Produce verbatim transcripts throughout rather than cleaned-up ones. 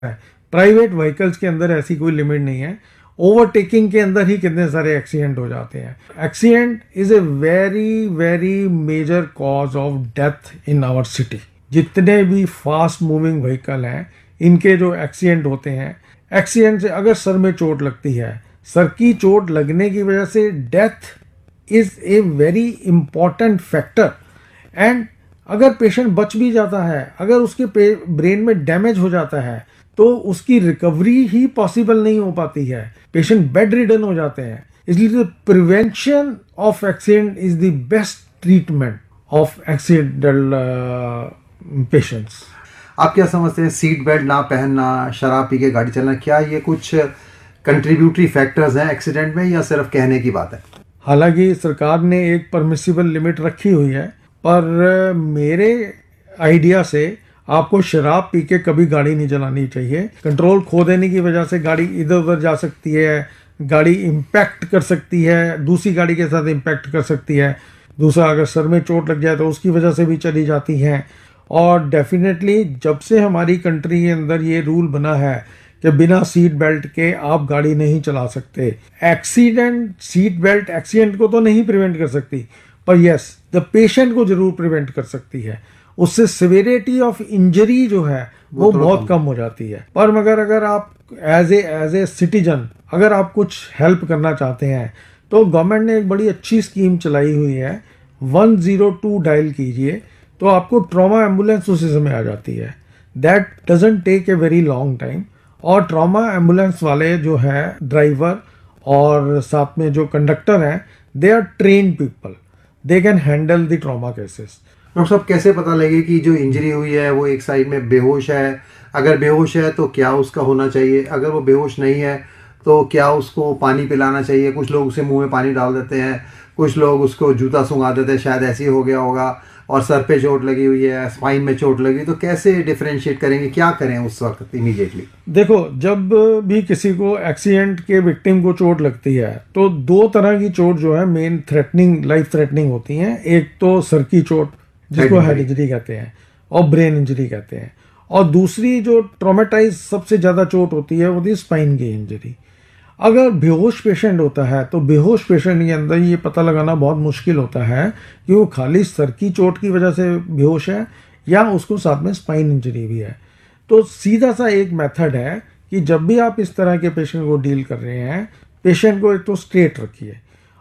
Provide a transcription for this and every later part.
है। Private vehicles के अंदर ऐसी कोई लिमिट नहीं है। ओवरटेकिंग के अंदर ही कितने सारे एक्सीडेंट हो जाते हैं। Accident is a very very major cause of death in our city. जितने भी फास्ट मूविंग व्हीकल हैं, इनके जो एक्सीडेंट होते हैं, एक्सीडेंट से अगर सर में चोट लगती है, सर की चोट लगने की वजह से death is a very important factor. And अगर पेशेंट बच भी जाता है, अगर उसके ब्रेन में डैमेज हो जाता है, तो उसकी रिकवरी ही पॉसिबल नहीं हो पाती है। पेशेंट बेड रिडन हो जाते हैं। इसलिए prevention of accident is the best treatment of accidental patients. आप क्या समझते हैं, सीट बेल्ट ना पहनना, शराब पी के गाड़ी चलाना, क्या ये कुछ कंट्रीब्यूटरी फैक्टर्स हैं एक्सीडेंट में, या सिर्फ कहने की बात है? हालांकि सरकार ने एक परमिसिबल लिमिट रखी हुई है, पर मेरे आइडिया से आपको शराब पी के कभी गाड़ी नहीं चलानी चाहिए। कंट्रोल खो देने की वजह से गाड़ी इधर उधर जा सकती है, गाड़ी इम्पैक्ट कर सकती है, दूसरी गाड़ी के साथ इम्पैक्ट कर सकती है। दूसरा, अगर सर में चोट लग जाए तो उसकी वजह से भी चली जाती हैं। और डेफिनेटली जब से हमारी कंट्री के अंदर ये रूल बना है कि बिना सीट बेल्ट के आप गाड़ी नहीं चला सकते, एक्सीडेंट सीट बेल्ट एक्सीडेंट को तो नहीं प्रिवेंट कर सकती, पर यस द पेशेंट को जरूर प्रिवेंट कर सकती है। उससे सिवियरिटी ऑफ इंजरी जो है वो, वो बहुत कम हो जाती है। पर मगर अगर आप as a as a citizen अगर आप कुछ हेल्प करना चाहते हैं, तो गवर्नमेंट ने एक बड़ी अच्छी स्कीम चलाई हुई है। वन ज़ीरो टू डायल कीजिए तो आपको ट्रॉमा एम्बुलेंस उसी समय आ जाती है। That doesn't take a very long time. और ट्रॉमा एम्बुलेंस वाले जो है ड्राइवर और साथ में जो कंडक्टर हैं, they are trained people, they can handle the trauma cases. Doctor साहब, कैसे पता लगे कि जो इंजरी हुई है वो एक साइड में बेहोश है? अगर बेहोश है तो क्या उसका होना चाहिए? अगर वो बेहोश नहीं है तो क्या उसको पानी पिलाना चाहिए? कुछ लोग उसे मुंह में पानी डाल देते हैं, कुछ लोग उसको जूता सूंघा देते हैं, शायद ऐसे ही हो गया होगा। और सर पे चोट लगी हुई है, स्पाइन में चोट लगी, तो कैसे डिफरेंशिएट करेंगे, क्या करें उस वक्त इमीडिएटली? देखो, जब भी किसी को एक्सीडेंट के विक्टिम को चोट लगती है तो दो तरह की चोट जो है मेन थ्रेटनिंग लाइफ थ्रेटनिंग होती हैं। एक तो सर की चोट जिसको हेड इंजरी कहते हैं और ब्रेन इंजरी कहते हैं, और दूसरी जो ट्रॉमेटाइज सबसे ज्यादा चोट होती है वो थी स्पाइन की इंजरी। अगर बेहोश पेशेंट होता है तो बेहोश पेशेंट के अंदर ये पता लगाना बहुत मुश्किल होता है कि वो खाली सर की चोट की वजह से बेहोश है या उसको साथ में स्पाइन इंजरी भी है। तो सीधा सा एक मेथड है कि जब भी आप इस तरह के पेशेंट को डील कर रहे हैं, पेशेंट को एक तो स्ट्रेट रखिए,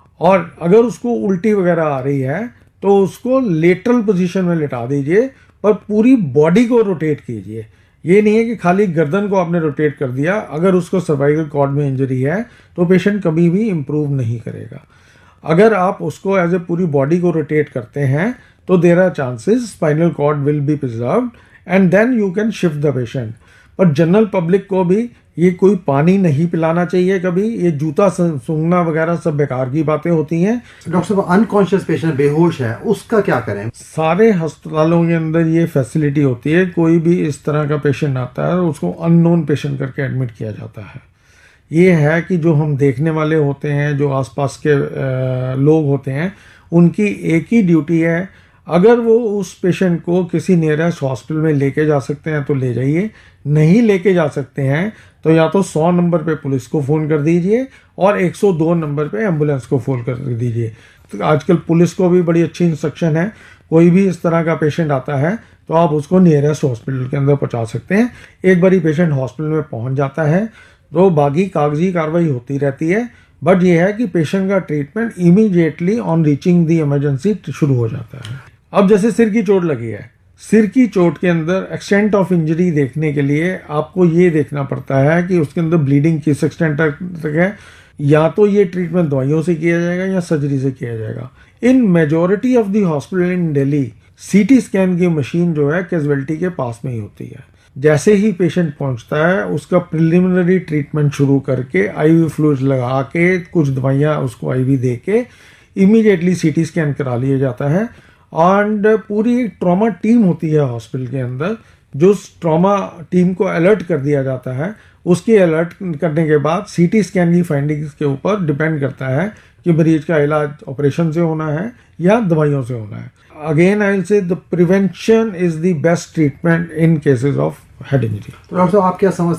और अगर उसको उल्टी वगैरह आ रही है तो उसको लेटरल पोजीशन में लिटा दीजिए, पर पूरी बॉडी को रोटेट कीजिए। ये नहीं है कि खाली गर्दन को आपने रोटेट कर दिया। अगर उसको सर्वाइकल कॉर्ड में इंजरी है तो पेशेंट कभी भी इम्प्रूव नहीं करेगा। अगर आप उसको एज ए पूरी बॉडी को रोटेट करते हैं तो there are chances spinal cord will be preserved and then you can shift the patient. पर जनरल पब्लिक को भी ये कोई पानी नहीं पिलाना चाहिए कभी। ये जूता सूंघना वगैरह सब बेकार की बातें होती हैं। डॉक्टर साहब, अनकॉन्शियस पेशेंट बेहोश है, उसका क्या करें? सारे अस्पतालों के अंदर ये फैसिलिटी होती है। कोई भी इस तरह का पेशेंट आता है उसको अननोन पेशेंट करके एडमिट किया जाता है। ये है कि जो हम देखने वाले होते हैं, जो आसपास के लोग होते हैं, उनकी एक ही ड्यूटी है, अगर वो उस पेशेंट को किसी नियरेस्ट हॉस्पिटल में लेके जा सकते हैं तो ले जाइए, नहीं लेके जा सकते हैं तो या तो सौ नंबर पे पुलिस को फ़ोन कर दीजिए और एक सौ दो नंबर पे एम्बुलेंस को फ़ोन कर दीजिए। तो आजकल पुलिस को भी बड़ी अच्छी इंस्ट्रक्शन है, कोई भी इस तरह का पेशेंट आता है तो आप उसको नियरेस्ट हॉस्पिटल के अंदर पहुंचा सकते हैं। एक बार पेशेंट हॉस्पिटल में पहुंच जाता है तो बाकी कागजी कार्रवाई होती रहती है, बट ये है कि पेशेंट का treatment immediately on reaching the emergency शुरू हो जाता है। अब जैसे सिर की चोट लगी है, सिर की चोट के अंदर एक्सटेंट ऑफ इंजरी देखने के लिए आपको ये देखना पड़ता है कि उसके अंदर ब्लीडिंग किस एक्सटेंट तक है। या तो ये ट्रीटमेंट दवाइयों से किया जाएगा या सर्जरी से किया जाएगा। इन majority of the hospital in Delhi CT scan की मशीन जो है कैजुअलिटी के पास में ही होती है। जैसे ही पेशेंट पहुंचता है उसका प्रिलिमिनरी ट्रीटमेंट शुरू करके आईवी फ्लूइड लगा के कुछ दवाइयां उसको आईवी दे के इमीडिएटली सीटी स्कैन करा लिया जाता है। एंड पूरी एक ट्रॉमा टीम होती है हॉस्पिटल के अंदर, जो ट्रॉमा टीम को अलर्ट कर दिया जाता है। उसकी अलर्ट करने के बाद सीटी स्कैन की फाइंडिंग्स के ऊपर डिपेंड करता है कि मरीज का इलाज ऑपरेशन से होना है या दवाइयों से होना है। Again I will say the prevention is the best treatment in cases of head injury. तो डॉक्टर साहब आप क्या समझ